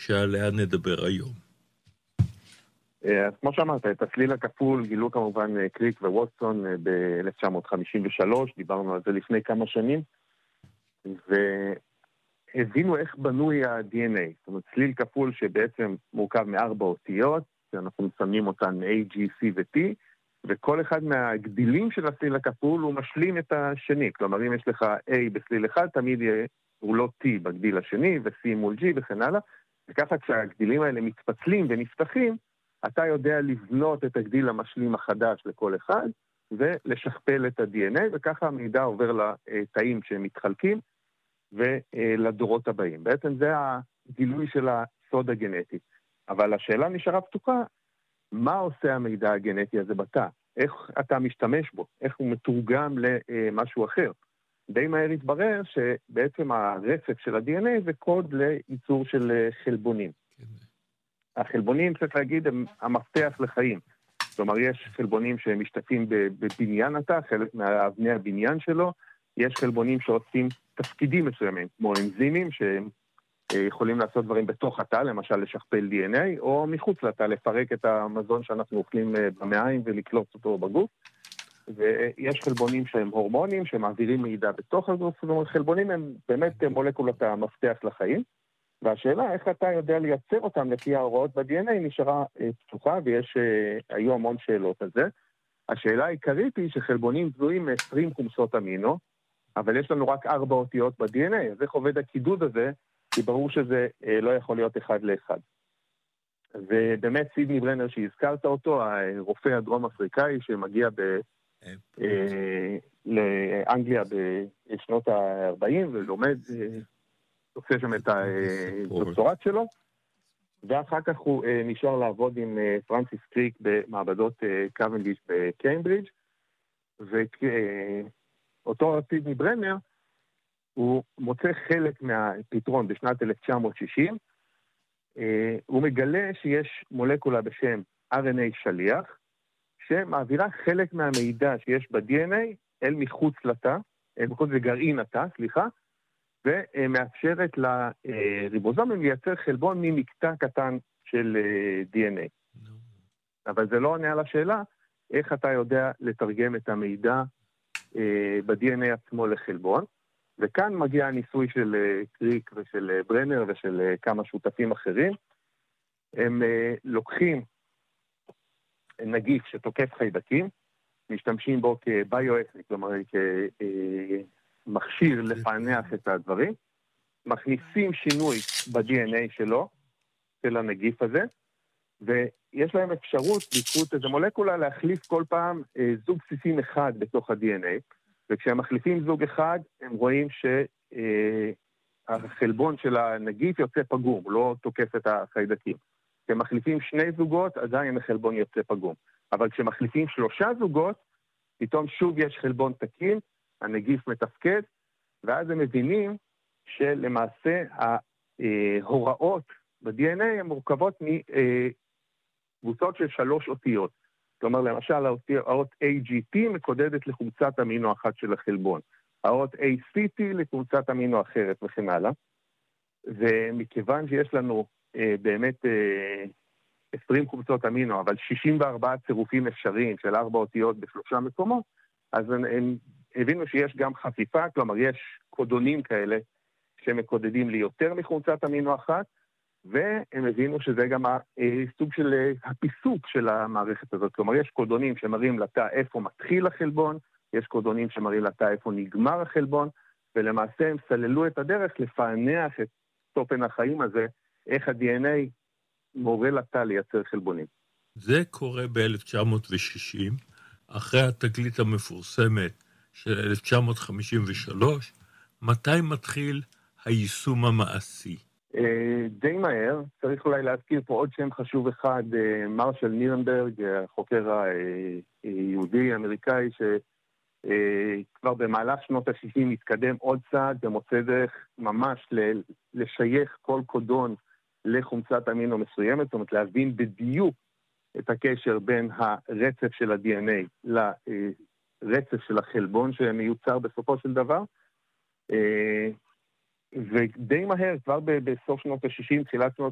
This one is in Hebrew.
שעליה נדבר היום. אז כמו שאמרת, את הצליל הכפול גילו כמובן קריק וווטסון ב-1953, דיברנו על זה לפני כמה שנים, והבינו איך בנוי ה-DNA. זאת אומרת, צליל כפול שבעצם מורכב מ4 אותיות, שאנחנו מסמנים אותן A, G, C ו-T, וכל אחד מהגדילים של הצליל הכפול הוא משלים את השני. כלומר, אם יש לך A בצליל אחד, תמיד הוא לא T בגדיל השני, ו-C מול G וכן הלאה. וככה כשהגדילים האלה מתפצלים ונפתחים, אתה יודע לבנות את הגדיל המשלים החדש לכל אחד, ולשכפל את ה-DNA, וככה המידע עובר לתאים שהם מתחלקים, ולדורות הבאים. בעצם זה הגילוי של הסוד הגנטי. אבל השאלה נשארה פתוחה, מה עושה המידע הגנטי הזה בתא? איך אתה משתמש בו? איך הוא מתורגם למשהו אחר? די מהר התברר שבעצם הרצף של ה-DNA זה קוד לייצור של חלבונים. החלבונים, צריך להגיד, הם המפתח לחיים. כלומר, יש חלבונים שמשתתפים בבניין התא, חלק מאבני הבניין שלו, יש חלבונים שעושים תפקידים מסוימים, כמו אנזימים שהם יכולים לעשות דברים בתוך התא, למשל לשכפל DNA, או מחוץ לתא, לפרק את המזון שאנחנו אוכלים במעיים ולקלוט אותו בגוף. ויש חלבונים שהם הורמונים, שמעבירים מידע בתוך הגוף, זאת אומרת, חלבונים הם באמת מולקולות המפתח לחיים, והשאלה איך אתה יודע לייצר אותם לפי ההוראות ב-DNA נשארה פתוחה, היו המון שאלות על זה. השאלה העיקרית היא שחלבונים בנויים מ-20 חומצות אמינו, אבל יש לנו רק 4 אותיות ב-DNA, אז איך עובד הקידוד הזה? כי ברור שזה לא יכול להיות אחד לאחד. ובאמת סידני ברנר שהזכרת אותו, הרופא הדרום אפריקאי שמגיע לאנגליה בשנות ה-40 ולומד, עושה שם את הדוקטורט שלו, ואחר כך הוא נשאר לעבוד עם פרנסיס קריק במעבדות קוונדיש בקיימברידג', ואותו סידני ברנר, הוא מוצא חלק מהפתרון בשנת 1960, הוא מגלה שיש מולקולה בשם RNA שליח, שמעבירה חלק מהמידע שיש ב-DNA אל מחוץ לתא, מחוץ לגרעין התא, ומאפשרת לריבוזומים לייצר חלבון ממקטע קטן של DNA. אבל זה לא עונה על השאלה, איך אתה יודע לתרגם את המידע ב-DNA עצמו לחלבון, וכאן מגיע הניסוי של קריק ושל ברנר ושל כמה שותפים אחרים. הם לוקחים נגיף שתוקף חיידקים, משתמשים בו כביואסניק, כלומר כמכשיר לפענח את הדברים, מכניסים שינוי ב-DNA שלו, של הנגיף הזה, ויש להם אפשרות לקרות איזו מולקולה להחליף כל פעם זוג בסיסים אחד בתוך ה-DNA, וכשהם מחליפים זוג אחד, הם רואים שהחלבון של הנגיף יוצא פגום, הוא לא תוקף את החיידקים. כשהם מחליפים 2 זוגות, עדיין החלבון יוצא פגום. אבל כשמחליפים 3 זוגות, פתאום שוב יש חלבון תקין, הנגיף מתפקד, ואז הם מבינים שלמעשה ההוראות ב-DNA הן מורכבות מקבוצות של 3 אותיות. כלומר, למשל, האות AGT מקודדת לחומצת אמינו אחת של החלבון. האות ACT לחומצת אמינו אחרת וכן הלאה. ומכיוון שיש לנו באמת 20 חומצות אמינו, אבל 64 צירופים אפשריים של 4 אותיות ב3 מקומות, אז הם הבינו שיש גם חפיפה, כלומר, יש קודונים כאלה שמקודדים לי יותר מחומצת אמינו אחת, והם הבינו שזה גם סוג של הפיסוק של המערכת הזאת. כלומר, יש קודונים שמראים לתא איפה מתחיל החלבון, יש קודונים שמראים לתא איפה נגמר החלבון, ולמעשה הם סללו את הדרך לפענח את תופן החיים הזה, איך ה-DNA מורה לתא לייצר חלבונים. זה קורה ב-1960, אחרי התגלית המפורסמת של 1953, מתי מתחיל היישום המעשי? די מהר, צריך אולי להזכיר פה עוד שם חשוב אחד, מרשל נירנברג, החוקר היהודי אמריקאי, שכבר במהלך שנות ה-60 התקדם עוד צעד ומוצא דרך ממש לשייך כל קודון לחומצת אמינו מסוימת, זאת אומרת להבין בדיוק את הקשר בין הרצף של ה-DNA לרצף של החלבון שמיוצר בסופו של דבר, ודי מהר, כבר בסוף שנות ה-60, תחילת שנות